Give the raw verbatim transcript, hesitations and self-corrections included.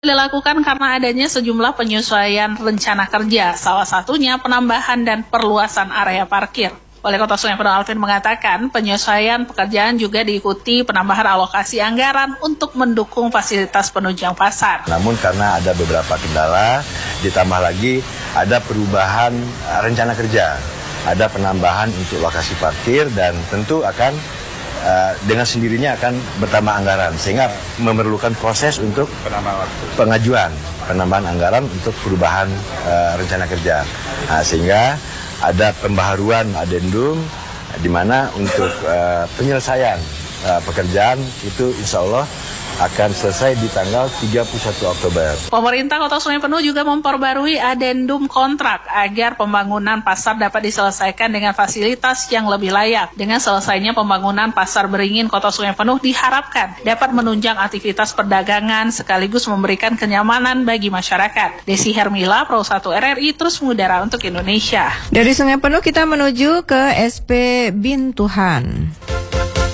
Dilakukan karena adanya sejumlah penyesuaian rencana kerja, salah satunya penambahan dan perluasan area parkir. Wali Kota Sungai Penuh Alvin mengatakan penyesuaian pekerjaan juga diikuti penambahan alokasi anggaran untuk mendukung fasilitas penunjang pasar. Namun karena ada beberapa kendala, ditambah lagi ada perubahan rencana kerja, ada penambahan untuk lokasi parkir dan tentu akan Uh, dengan sendirinya akan bertambah anggaran sehingga memerlukan proses untuk pengajuan penambahan anggaran untuk perubahan uh, rencana kerja. Nah, sehingga ada pembaharuan adendum di mana untuk uh, penyelesaian uh, pekerjaan itu insya Allah akan selesai di tanggal tiga puluh satu Oktober. Pemerintah Kota Sungai Penuh juga memperbarui adendum kontrak agar pembangunan pasar dapat diselesaikan dengan fasilitas yang lebih layak. Dengan selesainya pembangunan Pasar Beringin Kota Sungai Penuh diharapkan dapat menunjang aktivitas perdagangan sekaligus memberikan kenyamanan bagi masyarakat. Desi Hermila, Pro satu R R I, terus mengudara untuk Indonesia. Dari Sungai Penuh kita menuju ke S P Bintuhan.